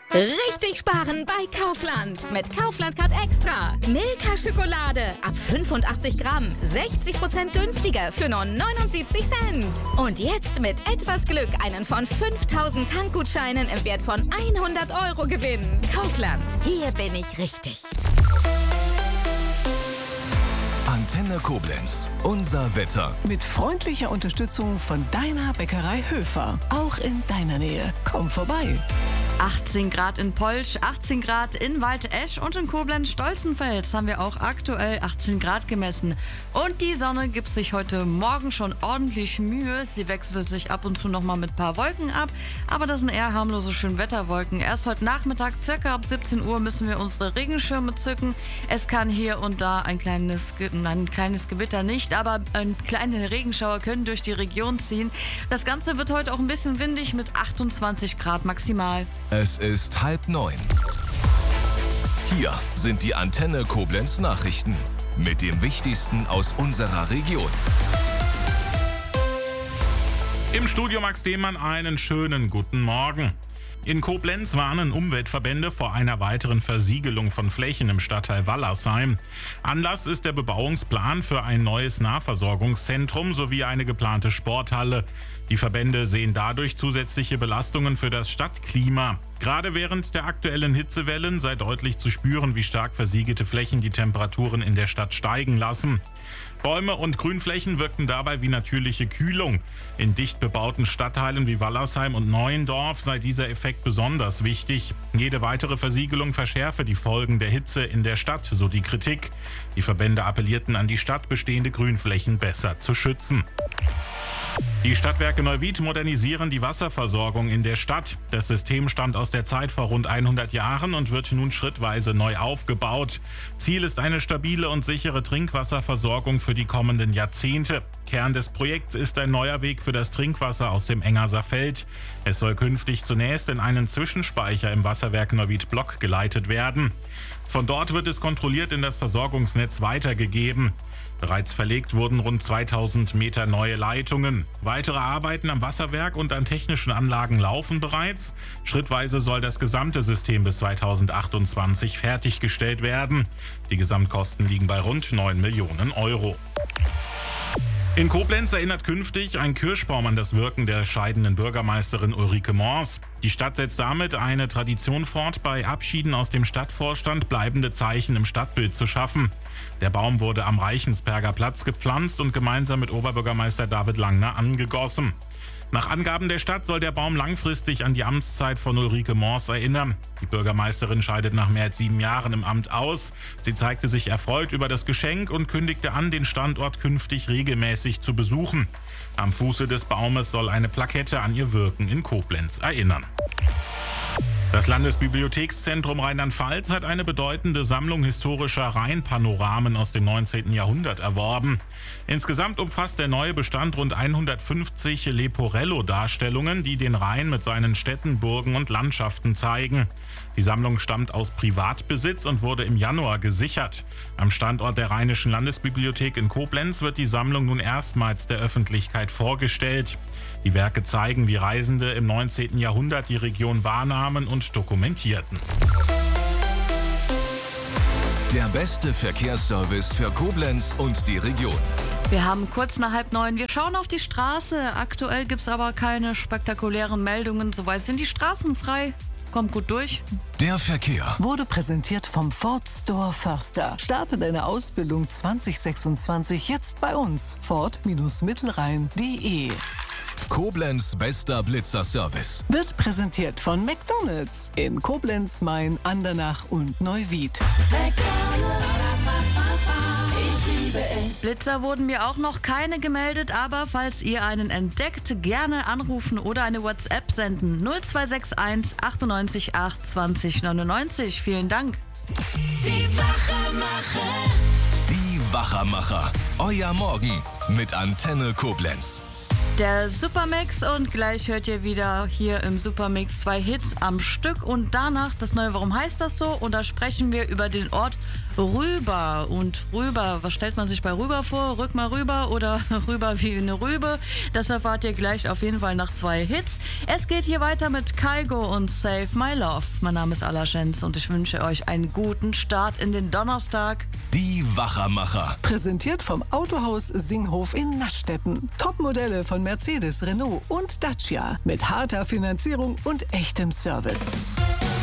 Richtig sparen bei Kaufland. Mit Kaufland Card Extra. Milka-Schokolade ab 85 Gramm. 60% günstiger für nur 79 Cent. Und jetzt mit etwas Glück einen von 5000 Tankgutscheinen im Wert von 100 Euro gewinnen. Kaufland. Hier bin ich richtig. Antenne Koblenz. Unser Wetter. Mit freundlicher Unterstützung von deiner Bäckerei Höfer. Auch in deiner Nähe. Komm vorbei. 18 Grad in Polch, 18 Grad in Waldesch und in Koblenz-Stolzenfels haben wir auch aktuell 18 Grad gemessen. Und die Sonne gibt sich heute Morgen schon ordentlich Mühe. Sie wechselt sich ab und zu nochmal mit ein paar Wolken ab, aber das sind eher harmlose Schönwetterwolken. Erst heute Nachmittag, circa ab 17 Uhr, müssen wir unsere Regenschirme zücken. Es kann hier und da ein kleines Gewitter nicht, aber kleine Regenschauer können durch die Region ziehen. Das Ganze wird heute auch ein bisschen windig mit 28 Grad maximal. Es ist 8:30. Hier sind die Antenne Koblenz Nachrichten mit dem Wichtigsten aus unserer Region. Im Studio Max Demann einen schönen guten Morgen. In Koblenz warnen Umweltverbände vor einer weiteren Versiegelung von Flächen im Stadtteil Wallersheim. Anlass ist der Bebauungsplan für ein neues Nahversorgungszentrum sowie eine geplante Sporthalle. Die Verbände sehen dadurch zusätzliche Belastungen für das Stadtklima. Gerade während der aktuellen Hitzewellen sei deutlich zu spüren, wie stark versiegelte Flächen die Temperaturen in der Stadt steigen lassen. Bäume und Grünflächen wirkten dabei wie natürliche Kühlung. In dicht bebauten Stadtteilen wie Wallersheim und Neuendorf sei dieser Effekt besonders wichtig. Jede weitere Versiegelung verschärfe die Folgen der Hitze in der Stadt, so die Kritik. Die Verbände appellierten an die Stadt, bestehende Grünflächen besser zu schützen. Die Stadtwerke Neuwied modernisieren die Wasserversorgung in der Stadt. Das System stammt aus der Zeit vor rund 100 Jahren und wird nun schrittweise neu aufgebaut. Ziel ist eine stabile und sichere Trinkwasserversorgung für die kommenden Jahrzehnte. Kern des Projekts ist ein neuer Weg für das Trinkwasser aus dem Engerser Feld. Es soll künftig zunächst in einen Zwischenspeicher im Wasserwerk Neuwied Block geleitet werden. Von dort wird es kontrolliert in das Versorgungsnetz weitergegeben. Bereits verlegt wurden rund 2000 Meter neue Leitungen. Weitere Arbeiten am Wasserwerk und an technischen Anlagen laufen bereits. Schrittweise soll das gesamte System bis 2028 fertiggestellt werden. Die Gesamtkosten liegen bei rund 9 Millionen Euro. In Koblenz erinnert künftig ein Kirschbaum an das Wirken der scheidenden Bürgermeisterin Ulrike Mors. Die Stadt setzt damit eine Tradition fort, bei Abschieden aus dem Stadtvorstand bleibende Zeichen im Stadtbild zu schaffen. Der Baum wurde am Reichensberger Platz gepflanzt und gemeinsam mit Oberbürgermeister David Langner angegossen. Nach Angaben der Stadt soll der Baum langfristig an die Amtszeit von Ulrike Mors erinnern. Die Bürgermeisterin scheidet nach mehr als 7 Jahren im Amt aus. Sie zeigte sich erfreut über das Geschenk und kündigte an, den Standort künftig regelmäßig zu besuchen. Am Fuße des Baumes soll eine Plakette an ihr Wirken in Koblenz erinnern. Das Landesbibliothekszentrum Rheinland-Pfalz hat eine bedeutende Sammlung historischer Rheinpanoramen aus dem 19. Jahrhundert erworben. Insgesamt umfasst der neue Bestand rund 150 Leporello-Darstellungen, die den Rhein mit seinen Städten, Burgen und Landschaften zeigen. Die Sammlung stammt aus Privatbesitz und wurde im Januar gesichert. Am Standort der Rheinischen Landesbibliothek in Koblenz wird die Sammlung nun erstmals der Öffentlichkeit vorgestellt. Die Werke zeigen, wie Reisende im 19. Jahrhundert die Region wahrnahmen und dokumentierten. Der beste Verkehrsservice für Koblenz und die Region. Wir haben kurz nach 8:30. Wir schauen auf die Straße. Aktuell gibt es aber keine spektakulären Meldungen. Soweit sind die Straßen frei. Kommt gut durch. Der Verkehr Wurde präsentiert vom Ford Store Förster. Starte deine Ausbildung 2026 jetzt bei uns. Ford-Mittelrhein.de. Koblenz bester Blitzerservice. Wird präsentiert von McDonald's in Koblenz, Main, Andernach und Neuwied. Blitzer wurden mir auch noch keine gemeldet, aber falls ihr einen entdeckt, gerne anrufen oder eine WhatsApp senden. 0261 98 8 20 99. Vielen Dank. Die Wachermacher. Die Wachermacher. Euer Morgen mit Antenne Koblenz. Der Supermix und gleich hört ihr wieder hier im Supermix 2 Hits am Stück und danach das neue Warum heißt das so? Und da sprechen wir über den Ort Rüber. Und Rüber, was stellt man sich bei Rüber vor? Rück mal rüber oder rüber wie eine Rübe? Das erfahrt ihr gleich auf jeden Fall nach 2 Hits. Es geht hier weiter mit Kygo und Save My Love. Mein Name ist Alaschenz und ich wünsche euch einen guten Start in den Donnerstag. Die Wachermacher. Präsentiert vom Autohaus Singhof in Naschstetten. Topmodelle von Mercedes, Renault und Dacia. Mit harter Finanzierung und echtem Service.